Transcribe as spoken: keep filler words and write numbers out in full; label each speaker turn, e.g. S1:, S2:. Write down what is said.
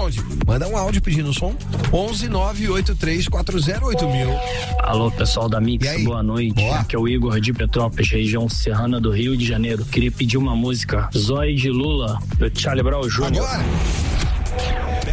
S1: onde? Manda um áudio pedindo som. onze nove oito três quatro zero oito mil.
S2: Alô, pessoal da Mix, boa noite.
S1: Boa.
S2: Aqui é o Igor de Petrópolis, região serrana do Rio de Janeiro. Queria pedir uma música, Zói de Lula, do Charlie Brown Júnior.
S1: Agora.